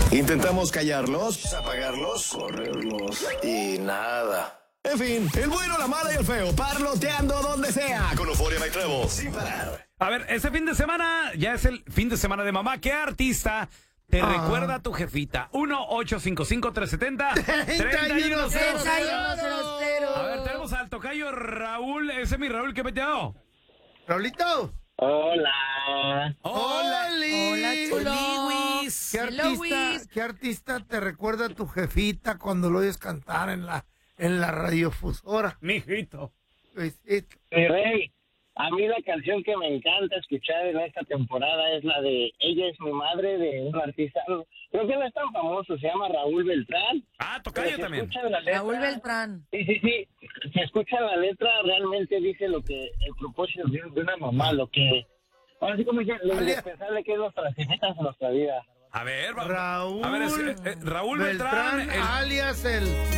Intentamos callarlos, apagarlos, correrlos y nada. En fin, el bueno, la mala y el feo, parloteando donde sea, con Euforia y Trevo, sin parar. A ver, ese fin de semana ya es el fin de semana de mamá. ¿Qué artista te recuerda a tu jefita? 1-855-370-3100. A ver, tenemos al tocayo Raúl. Ese es mi Raúl, ¿qué metido? Raulito. Hola. Hola. Hola, Chuliwis. ¿Qué artista te recuerda a tu jefita cuando lo oyes cantar en la radiofusora? Mijito. Luisito. Mi rey, a mí la canción que me encanta escuchar en esta temporada es la de Ella es mi madre, de un artista, creo que no es tan famoso, se llama Raúl Beltrán. Ah, tocayo también. Raúl Beltrán. Sí. Si escuchan la letra, realmente dice lo que, el propósito de una mamá, lo que, así como dice, lo indispensable que es nuestras hijas en nuestra vida. A ver, Raúl Raúl Beltrán, alias el